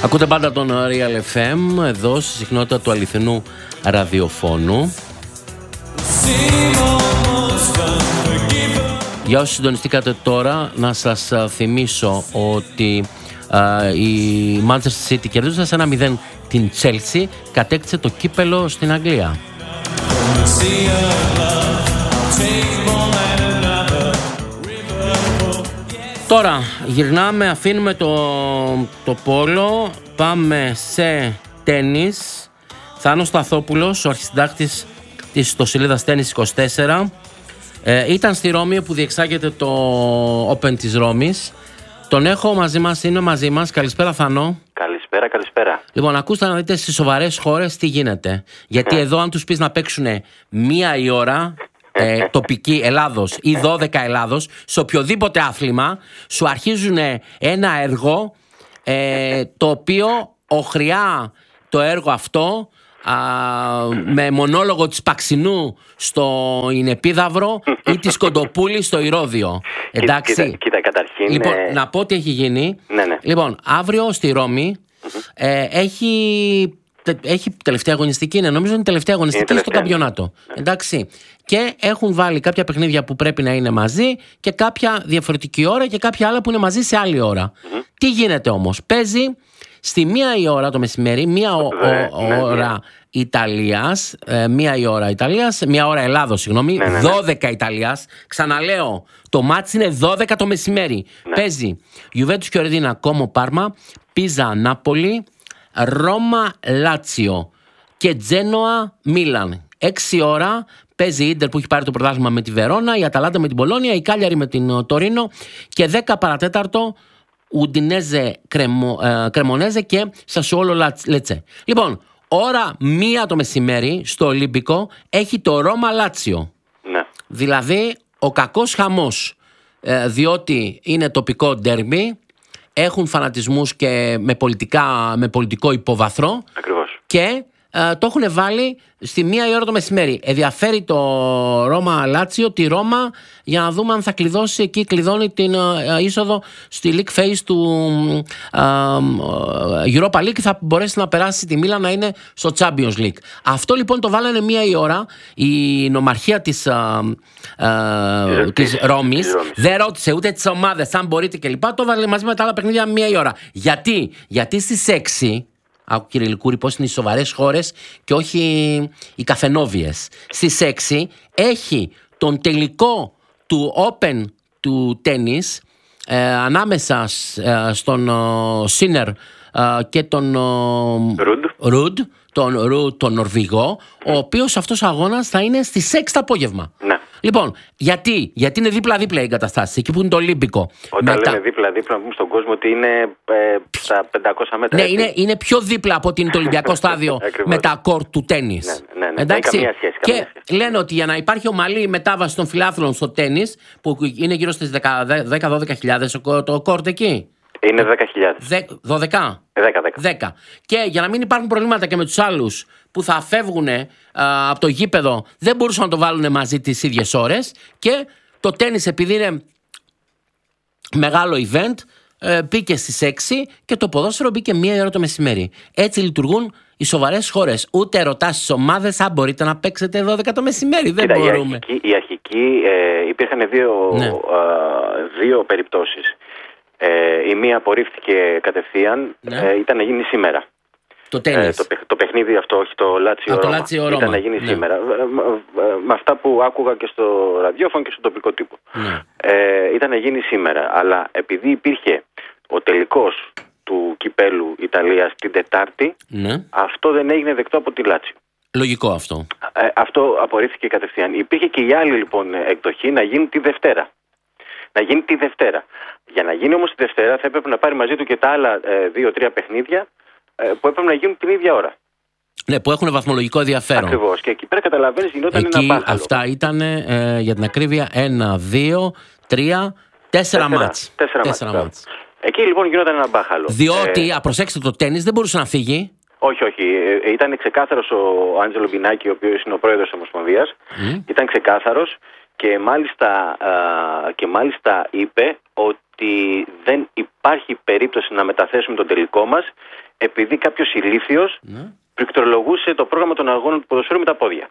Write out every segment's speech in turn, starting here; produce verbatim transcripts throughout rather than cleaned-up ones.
Ακούτε πάντα τον Real εφ εμ εδώ στη συχνότητα του αληθινού ραδιοφώνου. Για όσοι συντονιστήκατε τώρα, να σας θυμίσω ότι α, η Manchester City κερδίζοντας ένα μηδέν την Chelsea κατέκτησε το κύπελο στην Αγγλία. Τώρα γυρνάμε, αφήνουμε το, το πόλο, πάμε σε τένις. Θάνος Σταθόπουλος, ο αρχισυντάκτης της ιστοσελίδας Tennis είκοσι τέσσερα, ε, ήταν στη Ρώμη που διεξάγεται το Open της Ρώμης. Τον έχω μαζί μας, είναι μαζί μας. Καλησπέρα Θάνο. Καλησπέρα, καλησπέρα. Λοιπόν, ακούστε να δείτε στις σοβαρές χώρες τι γίνεται. Γιατί εδώ αν τους πεις να παίξουν μία η ώρα... Ε, τοπική Ελλάδος ή δώδεκα Ελλάδος, σε οποιοδήποτε άθλημα σου αρχίζουν ένα έργο ε, το οποίο οχριά το έργο αυτό α, με μονόλογο της Παξινού στο Ινεπίδαυρο ή της Κοντοπούλη στο Ηρώδιο. Εντάξει. Κοίτα, κοίτα καταρχήν. Λοιπόν, ε... να πω τι έχει γίνει. Ναι, ναι. Λοιπόν, αύριο στη Ρώμη ε, έχει... Έχει τελευταία αγωνιστική, είναι, νομίζω είναι τελευταία αγωνιστική είναι στο καμπιονάτο. Ναι. Εντάξει. Και έχουν βάλει κάποια παιχνίδια που πρέπει να είναι μαζί και κάποια διαφορετική ώρα και κάποια άλλα που είναι μαζί σε άλλη ώρα. Mm-hmm. Τι γίνεται όμως? Παίζει στη μία η ώρα το μεσημέρι, μία ο, ο, ναι, ώρα ναι. Ιταλίας, ε, μία η ώρα Ιταλίας, μία ώρα Ελλάδος, συγγνώμη, ναι, ναι, ναι. δώδεκα Ιταλίας. Ξαναλέω, το μάτς είναι δώδεκα το μεσημέρι. Ναι. Παίζει Juventus Φιωρεντίνα, Κόμο Πάρμα, Πίζα Νάπολη, Ρώμα Λάτσιο και Τζένοα Μίλαν. έξι ώρα παίζει η Ίντερ που έχει πάρει το πρωτάθλημα με τη Βερόνα, η Αταλάντα με την Πολόνια, η Κάλιαρη με την Τωρίνο και δέκα παρατέταρτο Ουντινέζε Κρεμο, ε, Κρεμονέζε και Σασουόλο Λέτσε. Λοιπόν, ώρα μία το μεσημέρι στο Ολύμπικο έχει το Ρώμα Λάτσιο. Ναι. Δηλαδή ο κακός χαμός, ε, διότι είναι τοπικό ντέρμπι. Έχουν φανατισμούς και με, πολιτικά, με πολιτικό υποβαθρό. Ακριβώς. Και ε, το έχουν βάλει στη μία η ώρα το μεσημέρι. Ενδιαφέρει το Ρώμα Λάτσιο τη Ρώμα για να δούμε αν θα κλειδώσει. Εκεί κλειδώνει την ε, είσοδο στη League Phase του ε, ε, Europa League και θα μπορέσει να περάσει τη Μίλαν να είναι στο Champions League. Αυτό λοιπόν το βάλανε μία η ώρα. Η νομαρχία της, ε, ε, της Ρώμης δεν ρώτησε ούτε τις ομάδες αν μπορείτε κλπ. Το βάλανε μαζί με τα άλλα παιχνίδια μία η ώρα. Γιατί, Γιατί στις έξι. Άκου κύριε Λικούρη πως είναι οι σοβαρές χώρες και όχι οι καφενόβιες. Στις έξι έχει τον τελικό του Open του τένις ε, ανάμεσα ε, στον ε, Σίνερ ε, και τον Ρουντ, τον, Ρου, τον Νορβηγό, ο οποίος αυτός ο αγώνας θα είναι στις έξι το απόγευμα. Ναι. Λοιπόν, γιατί, γιατί είναι δίπλα-δίπλα οι εγκαταστάσεις, εκεί που είναι το Ολύμπικο. Όταν Μετα... λέμε δίπλα-δίπλα, να πούμε στον κόσμο ότι είναι ε, στα πεντακόσια μέτρα. Ναι, είναι, είναι πιο δίπλα από ότι είναι το Ολυμπιακό στάδιο με τα κορτ του τένις. Ναι, ναι, ναι. Εντάξει. Καμία σχέση, και καμία σχέση. Λένε ότι για να υπάρχει ομαλή μετάβαση των φιλάθλων στο τένις, που είναι γύρω στις δέκα με δώδεκα χιλιάδες το κορτ εκεί. Είναι δέκα χιλιάδες. δώδεκα. δέκα. Και για να μην υπάρχουν προβλήματα και με τους άλλους που θα φεύγουν α, από το γήπεδο, δεν μπορούσαν να το βάλουν μαζί τις ίδιες ώρες. Και το τένις, επειδή είναι μεγάλο event, ε, μπήκε στις έξι και το ποδόσφαιρο μπήκε μία ώρα το μεσημέρι. Έτσι λειτουργούν οι σοβαρές χώρες. Ούτε ρωτάς τις ομάδες αν μπορείτε να παίξετε δώδεκα το μεσημέρι. Δεν Κοίτα, μπορούμε. Η αρχική, η αρχική ε, υπήρχαν δύο, ναι. ε, δύο περιπτώσεις. Ε, η μία απορρίφθηκε κατευθείαν, ναι. ε, ήταν να γίνει σήμερα. Το τένις. Ε, το, το παιχνίδι αυτό, όχι το Λάτσιο Ρώμα. Ήταν να γίνει ναι. σήμερα. Με αυτά που άκουγα και στο ραδιόφωνο και στο τοπικό τύπο. Ναι. Ε, ήταν να γίνει σήμερα. Αλλά επειδή υπήρχε ο τελικός του κυπέλου Ιταλίας την Τετάρτη, ναι. αυτό δεν έγινε δεκτό από τη Λάτσιο. Λογικό αυτό. Ε, αυτό απορρίφθηκε κατευθείαν. Υπήρχε και η άλλη λοιπόν εκδοχή να γίνει τη Δευτέρα. Να γίνει τη Δευτέρα. Για να γίνει όμως τη Δευτέρα θα έπρεπε να πάρει μαζί του και τα άλλα ε, δύο-τρία παιχνίδια ε, που έπρεπε να γίνουν την ίδια ώρα. Ναι, που έχουν βαθμολογικό ενδιαφέρον. Ακριβώς. Και εκεί πέρα καταλαβαίνεις γινόταν εκεί ένα μπάχαλο. Αυτά ήταν ε, για την ακρίβεια ένα, δύο, τρία, τέσσερα μάτς. Τέσσερα, τέσσερα μάτς. Εκεί λοιπόν γινόταν ένα μπάχαλο. Διότι, ε, προσέξτε, το τένις δεν μπορούσε να φύγει. Όχι, όχι. Ε, ήταν ξεκάθαρος ο Άντζελο Μπινάκη, ο οποίος είναι ο πρόεδρος της Ομοσπονδίας. Mm. Ήταν ξεκάθαρος. Και μάλιστα, α, και μάλιστα είπε ότι δεν υπάρχει περίπτωση να μεταθέσουμε τον τελικό μας, επειδή κάποιος ηλίθιος ναι. πληκτρολογούσε το πρόγραμμα των αγώνων του ποδοσφαίρου με τα πόδια.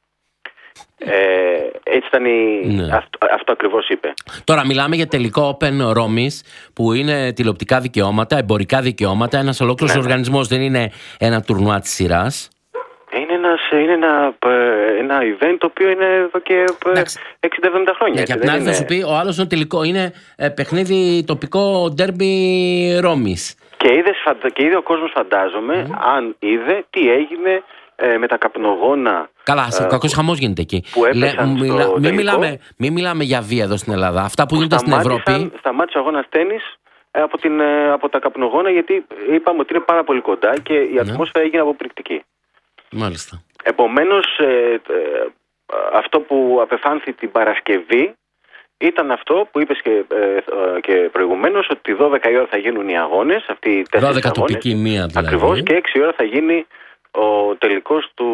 Ε, έτσι ήταν η... ναι. αυτό, αυτό ακριβώς είπε. Τώρα μιλάμε για τελικό Open Ρώμης, που είναι τηλεοπτικά δικαιώματα, εμπορικά δικαιώματα, ένας ολόκληρος ναι. οργανισμός, δεν είναι ένα τουρνουά της σειράς. Είναι, ένας, είναι ένα, ένα event το οποίο είναι εδώ και εξήντα εβδομήντα χρόνια. Ναι, και απ' την άλλη θα σου πει, ο άλλος είναι τελικό, είναι παιχνίδι τοπικό ντέρμπι Ρώμης. Και, είδες, και είδε ο κόσμος, φαντάζομαι, mm. αν είδε τι έγινε ε, με τα καπνογόνα. Καλά, ε, κακός χαμός γίνεται εκεί. Λε, μιλά, μην, μιλάμε, μην μιλάμε για βία εδώ στην Ελλάδα. Αυτά που γίνονται στην Ευρώπη. Σταμάτησε ο αγώνας τένις από, την, από τα καπνογόνα, γιατί είπαμε ότι είναι πάρα πολύ κοντά και η ατμόσφαιρα έγινε αποπληκτική. Μάλιστα. Επομένως, ε, ε, αυτό που απεφάνθη την Παρασκευή ήταν αυτό που είπες και, ε, και προηγουμένως, ότι δώδεκα η ώρα θα γίνουν οι αγώνες, αυτοί οι τέσσερις δώδεκα τοπική μία δηλαδή. Ακριβώς, και έξι η ώρα θα γίνει ο τελικός του,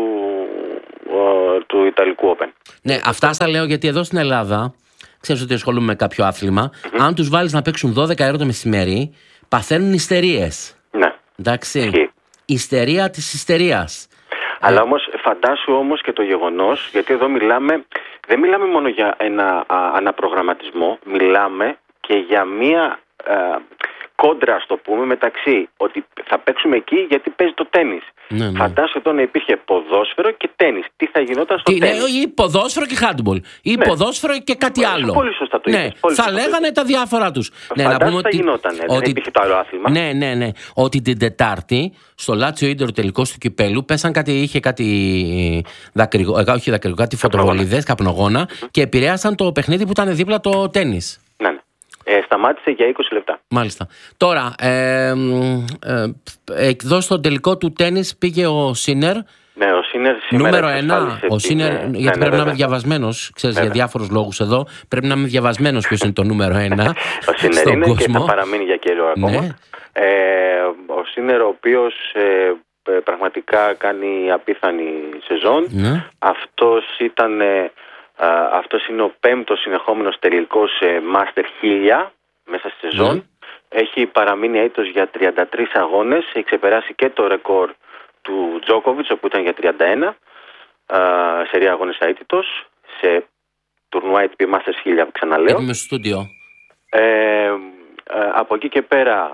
ο, του Ιταλικού Open. Ναι, αυτά στα λέω γιατί εδώ στην Ελλάδα, ξέρεις ότι ασχολούμαι με κάποιο άθλημα, mm-hmm. αν τους βάλεις να παίξουν δώδεκα η ώρα το μεσημέρι, παθαίνουν ιστερίες. Ναι. Εντάξει. Ιστερία της ιστερίας. Αλλά όμως φαντάσου όμως και το γεγονός, γιατί εδώ μιλάμε, δεν μιλάμε μόνο για ένα α, αναπρογραμματισμό, μιλάμε και για μία α, κόντρα, ας το πούμε, μεταξύ ότι θα παίξουμε εκεί γιατί παίζει το τένις. Ναι, ναι. Φαντάσου εδώ να υπήρχε ποδόσφαιρο και τένις. Τι θα γινόταν στο Τι, τένις. Ναι, ή ποδόσφαιρο και handball. Ή ναι. ποδόσφαιρο και κάτι πολύ, άλλο. Πολύ σωστά το ναι. είπες. Πολύ θα σωστά λέγανε το τα διάφορα τους. Ναι, να πούμε ότι θα γινόταν, ότι... δεν υπήρχε το άλλο άθλημα. Ναι, ναι, ναι. Ότι την Τετάρτη στο Λάτσιο Ίντερ τελικός του κυπέλου πέσαν κάτι, είχε κάτι δακρυγό, όχι δακρυγό, κάτι φωτοβολίδες, καπνογόνα mm-hmm. και επηρέασαν το παιχνίδι που ήταν δίπλα το τένις. Ναι, ναι. Ε, σταμάτησε για είκοσι λεπτά. Μάλιστα. Τώρα, ε, ε, εδώ στο τελικό του τένις πήγε ο Σίνερ. Ναι, ο Σίνερ νούμερο ένα. Ο Σίνερ, ναι, γιατί ναι, πρέπει ναι, να είμαι διαβασμένος, ξέρεις, για διάφορους λόγους εδώ. Πρέπει να είμαι διαβασμένος ποιος είναι το νούμερο ένα. Ο Σίνερ είναι κόσμο. Και θα παραμείνει για καιρό ακόμα. Ναι. Ε, ο Σίνερ, ο οποίος ε, πραγματικά κάνει απίθανη σεζόν. Ναι. Αυτός ήταν... Ε, Uh, αυτός είναι ο πέμπτος συνεχόμενος τελικός ε, Master χίλια μέσα στη σεζόν. Mm. Έχει παραμείνει αίτητος για τριάντα τρεις αγώνες. Έχει ξεπεράσει και το ρεκόρ του Τζόκοβιτς, όπου ήταν για τριάντα ένα uh, σε ρία αγώνες αίτητος, σε τουρνουά έι τι πι Masters χίλια, ξαναλέω. Είμαι στο στούντιο. Ε, ε, από εκεί και πέρα,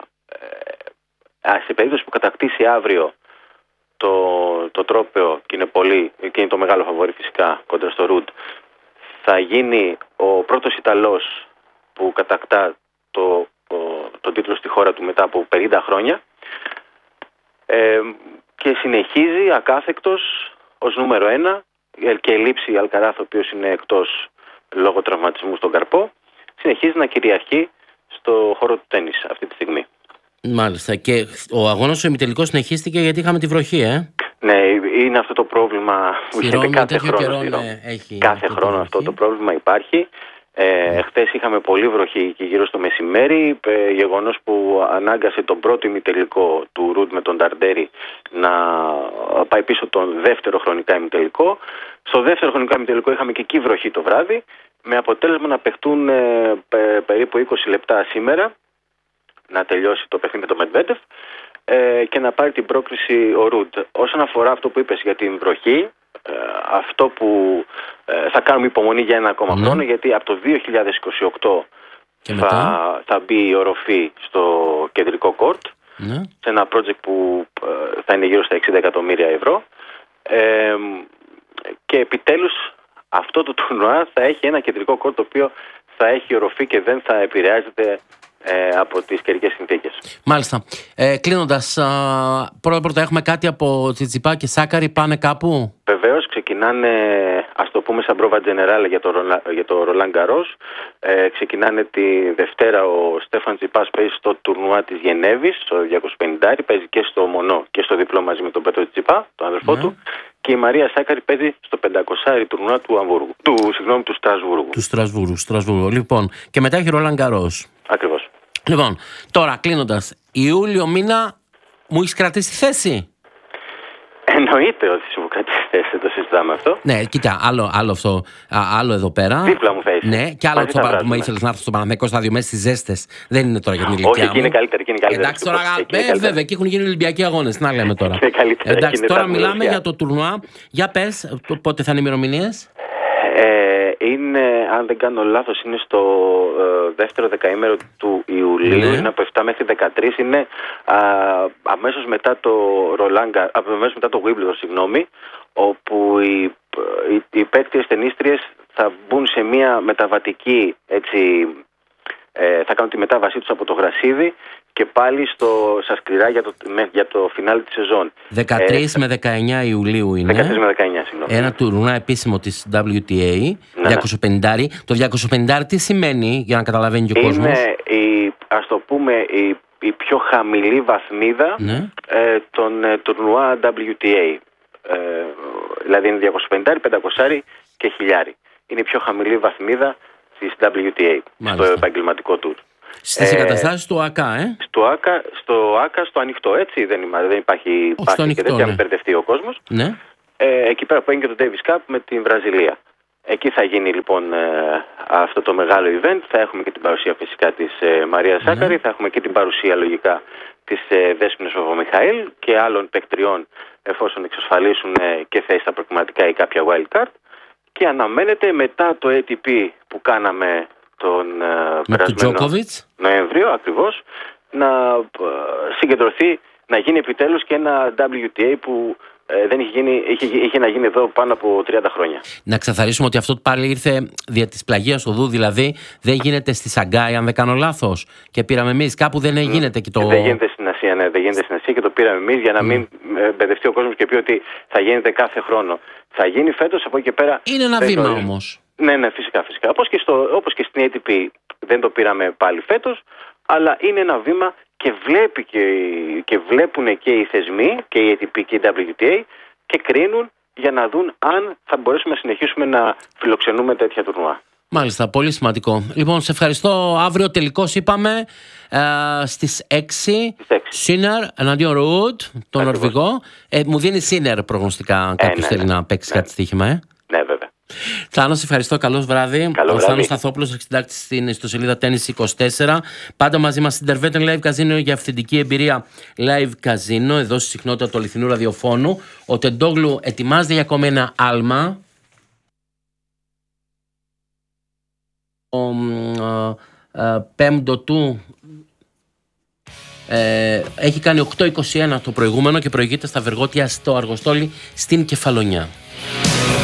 ε, σε περίπτωση που κατακτήσει αύριο το, το τρόπαιο, και είναι, πολύ, και είναι το μεγάλο φαβορί φυσικά κόντρα στο Ρουντ, θα γίνει ο πρώτος Ιταλός που κατακτά το, το, το τίτλο στη χώρα του μετά από πενήντα χρόνια ε, και συνεχίζει ακάθεκτος ως νούμερο ένα και λείψει Αλκαράθ, ο οποίος είναι εκτός λόγω τραυματισμού στον καρπό, συνεχίζει να κυριαρχεί στο χώρο του τένις αυτή τη στιγμή. Μάλιστα, και ο αγώνας ο ημιτελικός συνεχίστηκε γιατί είχαμε τη βροχή, ε? Ναι, είναι αυτό το πρόβλημα που γίνεται κάθε χρόνο. Καιρό, ναι, έχει κάθε χρόνο αυτό το πρόβλημα υπάρχει. Ε, χθες είχαμε πολύ βροχή και γύρω στο μεσημέρι, ε, γεγονός που ανάγκασε τον πρώτο ημιτελικό του Ρουντ με τον Ταρντέρι να πάει πίσω τον δεύτερο χρονικά ημιτελικό. Στο δεύτερο χρονικά ημιτελικό είχαμε και εκεί βροχή το βράδυ, με αποτέλεσμα να παιχτούν ε, πε, περίπου είκοσι λεπτά σήμερα, να τελειώσει το παιχνίδι με τον Μετβέντεφ ε, και να πάρει την πρόκριση ο Ρουντ. Όσον αφορά αυτό που είπες για την βροχή, ε, αυτό που ε, θα κάνουμε υπομονή για ένα ακόμα mm. χρόνο, γιατί από το δύο χιλιάδες είκοσι οκτώ θα, θα μπει η οροφή στο κεντρικό κόρτ mm. σε ένα project που ε, θα είναι γύρω στα εξήντα εκατομμύρια ευρώ ε, και επιτέλους αυτό το τουρνουά θα έχει ένα κεντρικό κόρτ το οποίο θα έχει οροφή και δεν θα επηρεάζεται Ε, από τις καιρικές συνθήκες. Μάλιστα. Ε, κλείνοντας, πρώτα πρώτα έχουμε κάτι από Τσιτσιπά και Σάκαρη, πάνε κάπου? Βεβαίως, ξεκινάνε, ας το πούμε, σαν πρόβα τζενεράλ για το, για το Ρολάν Γκαρός. Ε, ξεκινάνε τη Δευτέρα, ο Στέφαν Τσιτσιπάς παίζει στο τουρνουά της Γενέβης, στο διακόσια πενήντα, παίζει και στο μονό και στο διπλό μαζί με τον Πέτρο Τσιτσιπά, τον αδερφό ναι. του. Και η Μαρία Σάκαρη παίζει στο πεντακόσια τουρνουά του, Αμβούργου, του, συγγνώμη, του Στρασβούργου. Του Στρασβούργου, Στρασβούργου. Λοιπόν, και μετά έχει Ρολάν Γκαρός. Ακριβώς. Λοιπόν, τώρα κλείνοντας, Ιούλιο μήνα μου έχεις κρατήσει θέση? Εννοείται ότι σου έχω κρατήσει θες, το συζητάμε αυτό. Ναι, κοίτα, άλλο, άλλο αυτό, άλλο εδώ πέρα. Δίπλα μου θα είσαι. Ναι, και άλλο αυτό που με ήθελες να έρθω στο Παναθηναϊκό στάδιο μέσα στις ζέστες. Δεν είναι τώρα για την ηλικία. Όχι, εκεί είναι καλύτερα. Εκεί είναι καλύτερα. Εντάξει, τώρα, ε, βέβαια, εκεί έχουν γίνει Ολυμπιακοί αγώνες. Να λέμε τώρα. Είναι καλύτερα, εντάξει, τώρα μιλάμε για το τουρνουά. Για πες, πότε θα είναι οι ημερομηνίες. Ε, είναι, αν δεν κάνω λάθος, είναι στο ε, δεύτερο δεκαήμερο του Ιουλίου, ναι. Είναι από επτά μέχρι δεκατρείς, είναι α, αμέσως μετά το Ρολάγκα, αμέσως μετά το Wimbledon, συγγνώμη, όπου οι, οι, οι παίκτριες ταινίστριες θα μπουν σε μια μεταβατική, έτσι, ε, θα κάνουν τη μετάβασή τους από το γρασίδι και πάλι στο, στα σκληρά για το, για το φινάλι της σεζόν. δεκατρείς με δεκαεννιά Ιουλίου είναι. δεκατρείς με δεκαεννιά, συγγνώμη. Ένα τουρνουά επίσημο της ντάμπλιου τι έι, ναι, διακόσια πενήντα. Το διακόσια πενήντα τι σημαίνει, για να καταλαβαίνει και ο κόσμος? Είναι, η, ας το πούμε, η, η πιο χαμηλή βαθμίδα, ναι, ε, των ε, τουρνουά ντάμπλιου τι έι. Ε, δηλαδή είναι διακόσια πενήντα, πεντακόσια και χιλιάρι. Είναι η πιο χαμηλή βαθμίδα της ντάμπλιου τι έι. Μάλιστα. Στο επαγγελματικό τουρ. Στις ε, εγκαταστάσεις του ΑΚΑ, ε? Στο ΑΚΑ, στο, ΑΚΑ, στο ανοιχτό, έτσι, δεν, είμαι, δεν υπάρχει πάση και τέτοια, ναι, μην μπερδευτεί ο κόσμος. Ναι. Ε, εκεί πέρα που έγινε και το Davis Cup με την Βραζιλία. Εκεί θα γίνει λοιπόν ε, αυτό το μεγάλο event. Θα έχουμε και την παρουσία φυσικά της ε, Μαρίας Ζάκαρη, ναι, θα έχουμε και την παρουσία λογικά της ε, Δέσποινας Παπαμιχαήλ και άλλων παικτριών, εφόσον εξασφαλίσουν ε, και θέση στα προκριματικά ή κάποια wild card. Και αναμένεται μετά το έι τι πι που κάναμε τον uh, περασμένο Νοέμβριο ακριβώς, να uh, συγκεντρωθεί, να γίνει επιτέλους και ένα ντάμπλιου τι έι που uh, δεν είχε, γίνει, είχε, είχε να γίνει εδώ πάνω από τριάντα χρόνια. Να ξεκαθαρίσουμε ότι αυτό πάλι ήρθε δια της πλαγίας οδού, δηλαδή δεν γίνεται στη Σαγκάη, αν δεν κάνω λάθος, και πήραμε εμείς, κάπου δεν γίνεται και το... Δεν γίνεται στην Ασία, ναι, δεν γίνεται στην Ασία και το πήραμε εμείς για να mm. μην μπερδευτεί ο κόσμος και πει ότι θα γίνεται κάθε χρόνο. Θα γίνει φέτος, από εκεί και πέρα... Είναι ένα βήμα όμως. Ναι, ναι, φυσικά, φυσικά. Όπως και, στο, όπως και στην έι τι πι δεν το πήραμε πάλι φέτος, αλλά είναι ένα βήμα και, βλέπει και, και βλέπουν και οι θεσμοί, και η έι τι πι και η ντάμπλιου τι έι, και κρίνουν για να δουν αν θα μπορέσουμε να συνεχίσουμε να φιλοξενούμε τέτοια τουρνουά. Μάλιστα, πολύ σημαντικό. Λοιπόν, σε ευχαριστώ. Αύριο τελικώς είπαμε ε, στις έξι, Σίνερ εναντίον Ρουντ, τον Νορβηγό. Ε, μου δίνει Σίνερ προγνωστικά, κάποιος ε, ναι, θέλει ναι, να παίξει ναι, κάτι στοίχημα, ε. Ναι, βέβαια. Θάνο, σε ευχαριστώ. Καλώς βράδυ. Καλό ο Θάνος Σταθόπουλος, συντάκτης στην ιστοσελίδα Tennis είκοσι τέσσερα. Πάντα μαζί μας στην Intervetin Live Casino για αυθεντική εμπειρία Live Casino, εδώ στη συχνότητα του αληθινού ραδιοφώνου. Ο Τεντόγλου ετοιμάζεται για ακόμη ένα άλμα. Ο ε, ε, πέμπτο του ε, έχει κάνει οκτώ είκοσι ένα το προηγούμενο και προηγείται στα Βεργότια στο Αργοστόλι στην Κεφαλονιά.